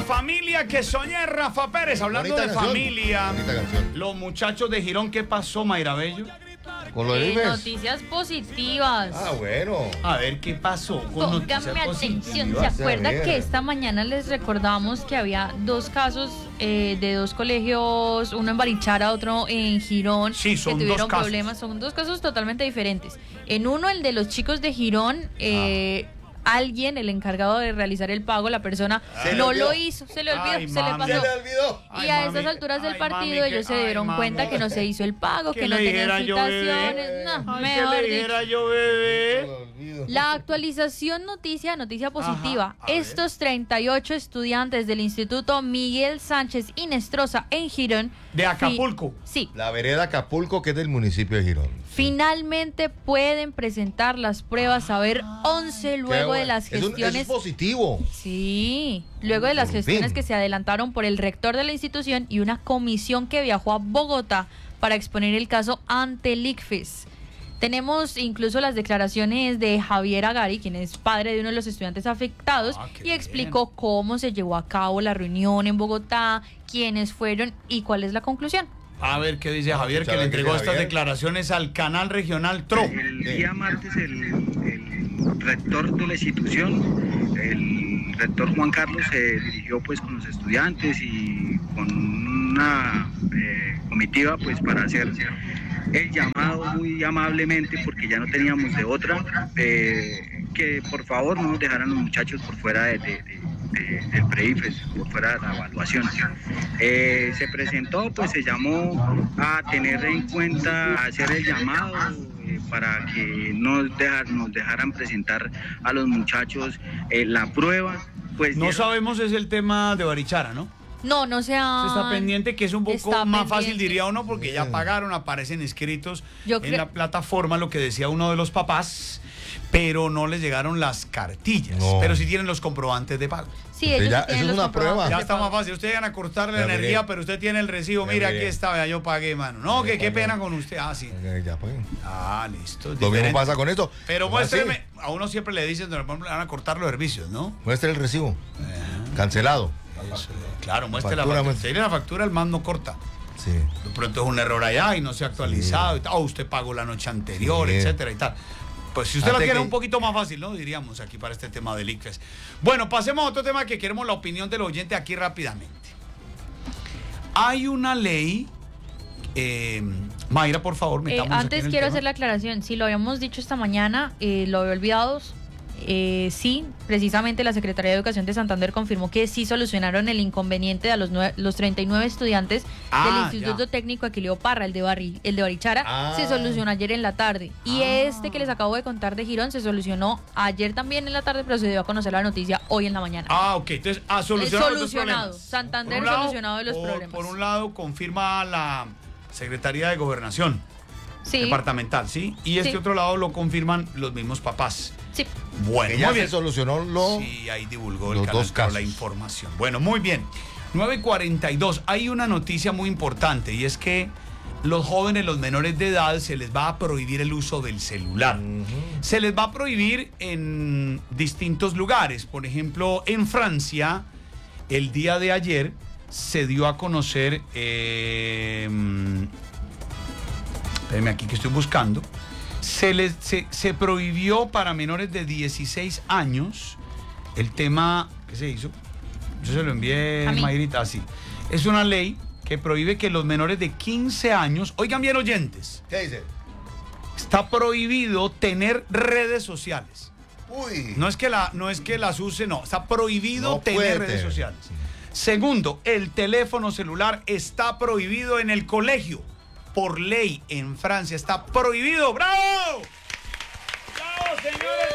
familia que soñé, Rafa Pérez. Hablando Bonita de canción. familia, Bonita canción. los muchachos de Girón, ¿qué pasó, Mayra Bello? Con lo de Ives. Noticias positivas. Ah, bueno. A ver, ¿qué pasó? Con Póngame noticias atención. positivas. ¿Se acuerda bien. que esta mañana les recordamos que había dos casos de dos colegios, uno en Barichara, otro en Girón, Sí, son que dos tuvieron casos. problemas? Son dos casos totalmente diferentes. En uno, el de los chicos de Girón, alguien, el encargado de realizar el pago, la persona Se le no olvidó. lo hizo, se le olvidó, Ay, se le mami. pasó. Se le olvidó. Ay, Y a mami, estas alturas del ay, partido mami, ellos se ay, dieron mami. cuenta que no se hizo el pago, Que que no le tenían dijera yo, bebé. citaciones. No, Ay, mejor que le dicho. dijera yo, bebé. Se le olvidó. La actualización noticia positiva. a ver. Estos 38 estudiantes del Instituto Miguel Sánchez Inestrosa en Girón. De Acapulco. Sí. La vereda Acapulco, que es del municipio de Girón. Finalmente pueden presentar las pruebas Saber 11 luego Qué de las bueno. gestiones. Eso es positivo. Sí, luego de las Por gestiones fin. que se adelantaron por el rector de la institución y una comisión que viajó a Bogotá para exponer el caso ante el ICFES. Tenemos incluso las declaraciones de Javier Agari, quien es padre de uno de los estudiantes afectados, Qué y explicó cómo se llevó a cabo la reunión en Bogotá, quiénes fueron y cuál es la conclusión. A ver qué dice Javier, que escuchar le lo que entregó dice estas Javier. declaraciones al canal regional TRO. El día martes el rector de la institución, el rector Juan Carlos, se dirigió pues con los estudiantes y con una comitiva pues para hacer el llamado muy amablemente, porque ya no teníamos de otra, que por favor no nos dejaran los muchachos por fuera del pre-IFES, por fuera de la evaluación. Se presentó, pues se llamó a tener en cuenta, a hacer el llamado para que nos dejaran presentar a los muchachos la prueba. Pues No sabemos es el tema de Barichara, ¿no? No Se sea... está pendiente, que es un poco Está más pendiente. fácil, diría uno, porque ya pagaron, aparecen inscritos Yo en creo- la plataforma, lo que decía uno de los papás, pero no les llegaron las cartillas, No. pero sí tienen los comprobantes de pago. Sí, Usted ellos ya- sí tienen eso es los una prueba. comprobantes Ya de está pago. más fácil, ustedes van a cortarle la Ya miré. energía, pero usted tiene el recibo, Ya mira, miré. aquí está, vea, yo pagué, mano. No, Ya que qué pagué. pena con usted, ah, sí. Ya, pues. Ah, listo. Lo mismo diferente. pasa con esto. Pero ¿Cómo así? muéstreme, a uno siempre le dicen, por ejemplo, le van a cortar los servicios, ¿no? Muestre el recibo. Cancelado. Claro, muestre la Factura, factura. muestre. Si tiene la factura, el man no corta. Sí. De pronto es un error allá y no se ha actualizado y tal. O usted pagó la noche anterior, Sí. etcétera y tal. Pues si usted lo Antes quiere que- un poquito más fácil, ¿no? Diríamos aquí para este tema del ICFES. Bueno, pasemos a otro tema que queremos la opinión del oyente aquí rápidamente. Hay una ley... Mayra, por favor, metamos aquí en Antes el quiero tema. hacer la aclaración. Si lo habíamos dicho esta mañana, lo había olvidado. Sí, precisamente la Secretaría de Educación de Santander confirmó que sí solucionaron el inconveniente de los 39 estudiantes Ah, del Instituto ya. Técnico Aquileo Parra, el de Barichara. Ah. Se solucionó ayer en la tarde. Y este que les acabo de contar de Girón se solucionó ayer también en la tarde, pero se dio a conocer la noticia hoy en la mañana. Ah, ok. Entonces, solucionado los dos Solucionado. problemas. Santander Por un lado, solucionado de los problemas. Por un lado, confirma la Secretaría de Gobernación Sí, Departamental, ¿sí? Y este Sí. otro lado lo confirman los mismos papás. sí. Bueno, Que ya muy se bien. solucionó lo... Sí, ahí divulgó el los canal dos toda la casos. información. Bueno, muy bien. 9:42. Hay una noticia muy importante y es que los jóvenes, los menores de edad, se les va a prohibir el uso del celular. Se les va a prohibir en distintos lugares. Por ejemplo, en Francia, el día de ayer se dio a conocer... espérenme aquí que estoy buscando. Se prohibió para menores de 16 años el tema... ¿Qué se hizo? Yo se lo envié A mí. Mayrita, así. Es una ley que prohíbe que los menores de 15 años... Oigan bien, oyentes. ¿Qué dice? Está prohibido tener redes sociales. Uy. No es que las use, no. Está prohibido No tener puede redes tener. sociales. Segundo, el teléfono celular está prohibido en el colegio. Por ley en Francia está prohibido. ¡Bravo! ¡Bravo, señores!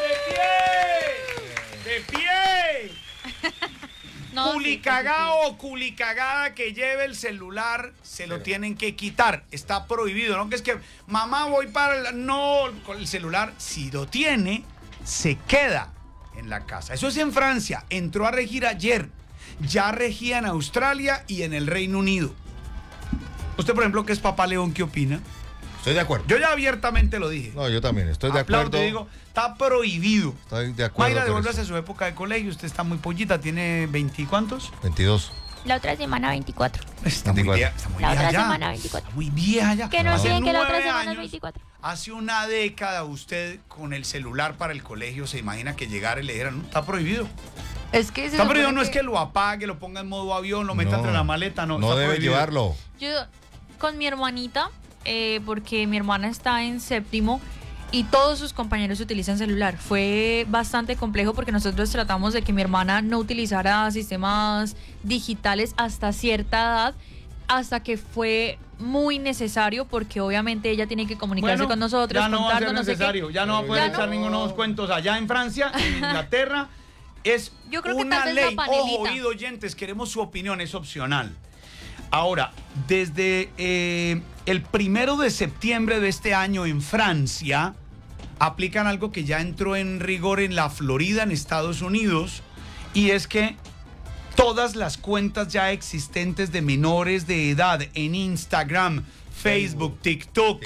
¡De pie! ¡De pie! No, Culicagao o culicagada que lleve el celular, se lo tienen que quitar. Está prohibido, ¿no? Que es que, mamá, voy para el... No, con el celular, si lo tiene, se queda en la casa. Eso es en Francia. Entró a regir ayer. Ya regía en Australia y en el Reino Unido. Usted, por ejemplo, que es papá León, ¿qué opina? Estoy de acuerdo. Yo ya abiertamente lo dije. No, yo también estoy de Aplaudo, acuerdo. te digo, está prohibido. Estoy de acuerdo. Mayra, con devuélvase a eso. su época de colegio. Usted está muy pollita, tiene 20 y ¿cuántos? 22. La otra semana 24. Está muy 24. vieja, está muy La vieja otra ya. semana 24. Está muy vieja ya. Que no Hace sé que la otra 9 semana es años, 24. Hace una década usted con el celular para el colegio se imagina que llegara y le dijera, no, está prohibido. Es que se Está prohibido, supone no es que lo apague, lo ponga en modo avión, lo meta No, entre la maleta, no. No está debe prohibido. llevarlo. Yo con mi hermanita, porque mi hermana está en séptimo y todos sus compañeros utilizan celular. Fue bastante complejo porque nosotros tratamos de que mi hermana no utilizara sistemas digitales hasta cierta edad, hasta que fue muy necesario porque obviamente ella tiene que comunicarse Bueno, con nosotros, ya no va a ser contarnos, no sé qué. necesario, ya no va a poder Ya echar no. ningunos cuentos allá en Francia, en Inglaterra. Es Yo creo que una tal vez la ley. panelita. Ojo, oído, oyentes, queremos su opinión, es opcional. Ahora, desde el 1 de septiembre de este año en Francia, aplican algo que ya entró en rigor en la Florida, en Estados Unidos, y es que todas las cuentas ya existentes de menores de edad en Instagram, Facebook, TikTok,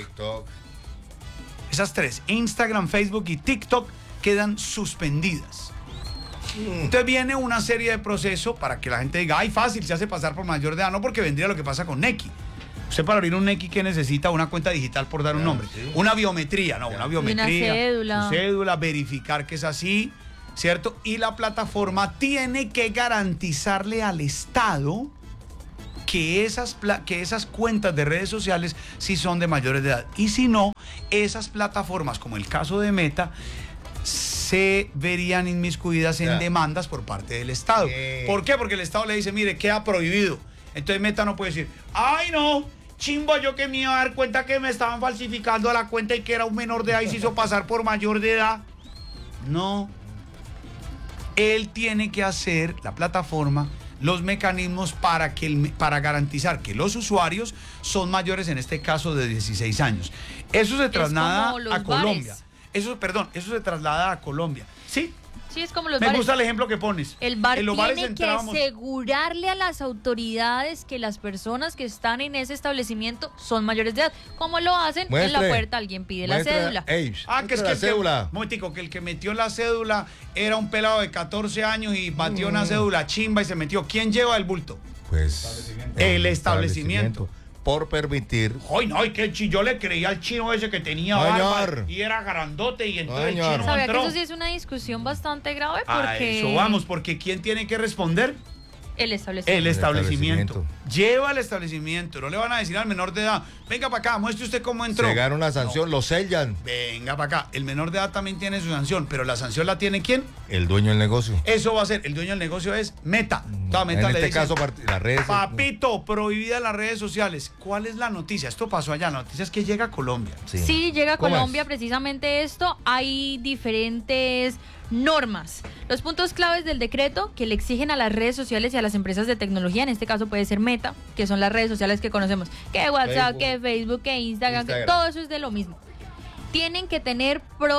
esas tres, Instagram, Facebook y TikTok, quedan suspendidas. Entonces viene una serie de procesos para que la gente diga, ay, fácil, se hace pasar por mayor de edad, no, porque vendría lo que pasa con Nequi. Usted para abrir un Nequi, ¿qué necesita? Una cuenta digital, por dar un nombre. Sí. Una biometría, no, una biometría. Una cédula. Su cédula, verificar que es así, ¿cierto? Y la plataforma tiene que garantizarle al Estado que esas cuentas de redes sociales sí son de mayores de edad. Y si no, esas plataformas, como el caso de Meta, se verían inmiscuidas en Ya. demandas por parte del Estado. ¿Por qué? Porque el Estado le dice, mire, queda prohibido. Entonces Meta no puede decir, ay no, chimbo, yo que me iba a dar cuenta que me estaban falsificando la cuenta y que era un menor de edad y se hizo pasar por mayor de edad. No. Él tiene que hacer, la plataforma, los mecanismos para garantizar que los usuarios son mayores, en este caso de 16 años. Eso se traslada como los a Colombia. bares. Eso se traslada a Colombia. Sí, Sí, es como los me bares. gusta el ejemplo que pones. El bar En los bares tiene que entrábamos- asegurarle a las autoridades que las personas que están en ese establecimiento son mayores de edad. ¿Cómo lo hacen? En la Muestre. puerta alguien pide la Muestra- cédula. Ey, Ah, que es muestra que, la cédula. momentico, que el que metió la cédula era un pelado de 14 años y batió una cédula chimba y se metió. ¿Quién lleva el bulto? Pues El establecimiento. Por permitir. Ay, no, y que yo le creía al chino ese que tenía No, barba señor. y era grandote y entonces el señor. chino ¿Sabía que entró. eso sí es una discusión bastante grave? A Porque eso vamos, porque ¿quién tiene que responder? el establecimiento. El establecimiento. establecimiento. Lleva al establecimiento. No le van a decir al menor de edad, venga para acá, muestre usted cómo entró. Se gana una sanción, lo sellan. Venga para acá. El menor de edad también tiene su sanción, pero la sanción la tiene ¿quién? El dueño del negocio. Eso va a ser, el dueño del negocio es Meta. Toda Meta En le este dice, caso, las redes. papito, prohibida las redes sociales. ¿Cuál es la noticia? Esto pasó allá, la noticia es que llega a Colombia. Sí, llega a ¿Cómo Colombia es? precisamente esto. Hay diferentes normas. Los puntos claves del decreto que le exigen a las redes sociales y a las empresas de tecnología, en este caso puede ser Meta, que son las redes sociales que conocemos, que WhatsApp, Facebook, que Facebook, que Instagram, que todo eso es de lo mismo. Tienen que tener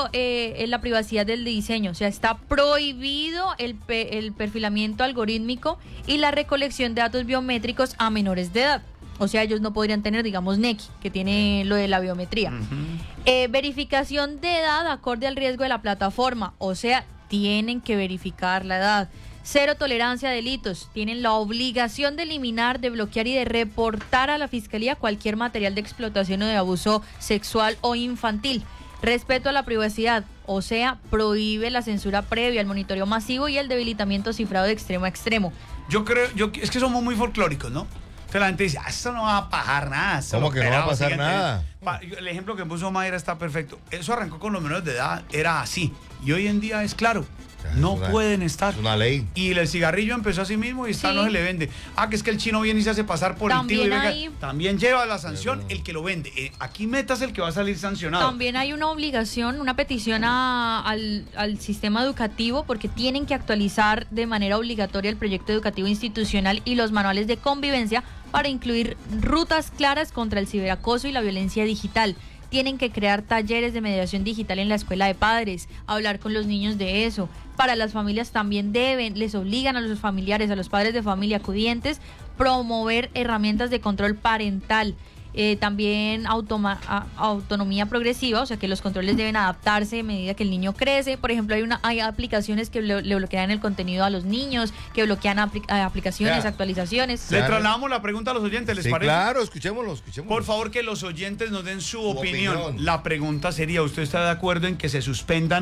la privacidad del diseño, o sea, está prohibido el perfilamiento algorítmico y la recolección de datos biométricos a menores de edad. O sea, ellos no podrían tener, digamos, Nequi, que tiene lo de la biometría. Verificación de edad acorde al riesgo de la plataforma, o sea, tienen que verificar la edad. Cero tolerancia a delitos, tienen la obligación de eliminar, de bloquear y de reportar a la fiscalía cualquier material de explotación o de abuso sexual o infantil. Respeto a la privacidad, o sea, prohíbe la censura previa, el monitoreo masivo y el debilitamiento cifrado de extremo a extremo. Yo creo, es que somos muy folclóricos, ¿no? Entonces la gente dice, esto no va a pasar nada. esto ¿Cómo los que no va a pelados pasar siguen nada? El ejemplo que puso Mayra está perfecto. Eso arrancó con los menores de edad, era así. Y hoy en día es claro, no pueden estar. Es una ley. Y el cigarrillo empezó así mismo y está, Sí. no se le vende. Ah, que es que el chino viene y se hace pasar por el tío y También venga, hay- también lleva la sanción el que lo vende. Aquí Meta es el que va a salir sancionado. También hay una obligación, una petición al sistema educativo porque tienen que actualizar de manera obligatoria el proyecto educativo institucional y los manuales de convivencia para incluir rutas claras contra el ciberacoso y la violencia digital. Tienen que crear talleres de mediación digital en la escuela de padres, hablar con los niños de eso. Para las familias también les obligan a los familiares, a los padres de familia acudientes, promover herramientas de control parental. También autonomía progresiva, o sea que los controles deben adaptarse a medida que el niño crece. Por ejemplo, hay aplicaciones que le bloquean el contenido a los niños, que bloquean aplicaciones, actualizaciones. Le trasladamos la pregunta a los oyentes, ¿les parece? Claro, escuchémoslo. Por favor, que los oyentes nos den su opinión. La pregunta sería, ¿usted está de acuerdo en que se suspenda,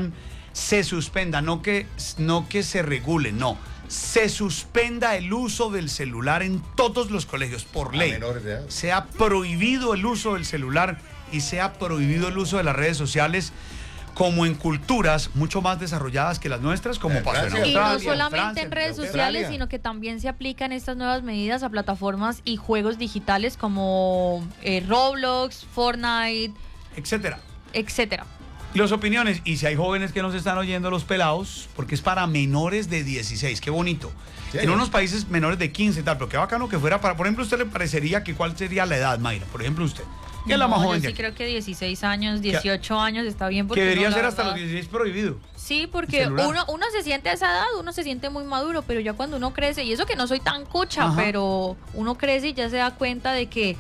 no que se regule, no, se suspenda el uso del celular en todos los colegios por ley? Menores de edad. Sea prohibido el uso del celular y sea prohibido el uso de las redes sociales, como en culturas mucho más desarrolladas que las nuestras, como pasó en Francia. Y Australia, no solamente Francia, en redes Australia. sociales, sino que también se aplican estas nuevas medidas a plataformas y juegos digitales como Roblox, Fortnite, etcétera. etcétera. Las opiniones, y si hay jóvenes que nos están oyendo, los pelados, porque es para menores de 16, qué bonito. Sí. En unos países menores de 15 y tal, pero qué bacano que fuera para, por ejemplo, ¿usted le parecería que cuál sería la edad, Mayra? Por ejemplo, usted, que es la más No, joven yo de sí aquí, creo que 16 años, 18 años está bien. Porque que debería uno, la ser hasta verdad, los 16 prohibido. Sí, porque celular. uno se siente a esa edad, uno se siente muy maduro, pero ya cuando uno crece, y eso que no soy tan cucha, Ajá. pero uno crece y ya se da cuenta de que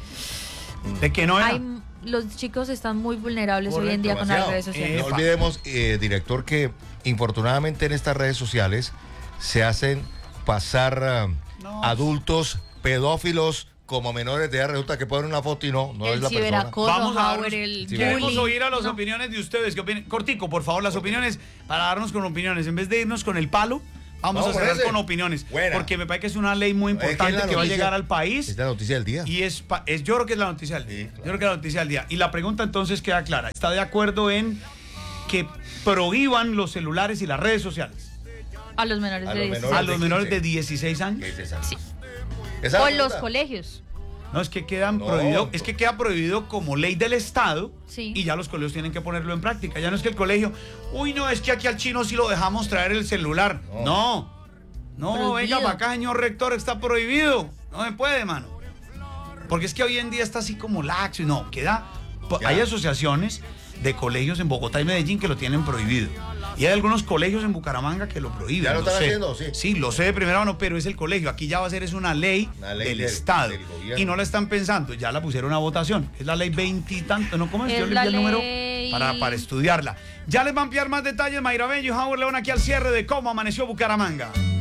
De que no era. los chicos están muy vulnerables hoy en Correcto, día con las demasiado. redes sociales. No olvidemos, director, que infortunadamente en estas redes sociales se hacen pasar adultos pedófilos como menores de edad. Resulta que ponen una foto y no es El la persona. ciberacoso, Vamos a Howard, darnos- el Queremos bullying. oír a las No. opiniones de ustedes. ¿Qué opinan? Cortico, por favor, las opiniones, para darnos con opiniones. En vez de irnos con el palo, vamos a Vamos, cerrar ese. con opiniones. Buena. Porque me parece que es una ley muy Es que es importante la que va a noticia- llegar al país. Es la noticia del día. Y yo creo que es la noticia del día. Sí, claro. Yo creo que es la noticia del día. Y la pregunta entonces queda clara. ¿Está de acuerdo en que prohíban los celulares y las redes sociales A los menores A de los 16. menores a los de menores 15. de 16 años? ¿Qué dice esa? Sí. Esa es O la en los pregunta. colegios. No, es que quedan No, prohibido, no. es que queda prohibido como ley del Estado. Sí. Y ya los colegios tienen que ponerlo en práctica. Ya no es que el colegio, uy, no, es que aquí al chino sí lo dejamos traer el celular. No, Prohibido. venga para acá, señor rector, está prohibido. No se puede, mano. Porque es que hoy en día está así como laxo y no, queda. Ya. Hay asociaciones de colegios en Bogotá y Medellín que lo tienen prohibido. Y hay algunos colegios en Bucaramanga que lo prohíben. ¿Ya lo están sé. haciendo? Sí. Sí, lo sé de primera mano, pero es el colegio. Aquí ya va a ser es una ley del Estado. del gobierno. Y no la están pensando, ya la pusieron a votación. Es la ley 20 y tanto, ¿no? ¿Cómo es? Es Yo le la di el número ley- para estudiarla. Ya les va a ampliar más detalles Mayra Bello y Howard León aquí al cierre de Cómo Amaneció Bucaramanga.